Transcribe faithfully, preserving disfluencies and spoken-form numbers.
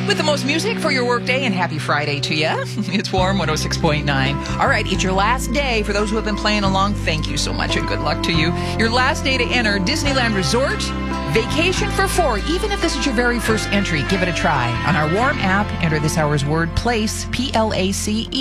With the most music for your workday, and happy Friday to you. It's Warm one oh six point nine. All right, it's your last day. For those who have been playing along, thank you so much and good luck to you. Your last day to enter Disneyland Resort. Vacation for four. Even if this is your very first entry, give it a try. On our Warm app, enter this hour's word, place, P L A C E.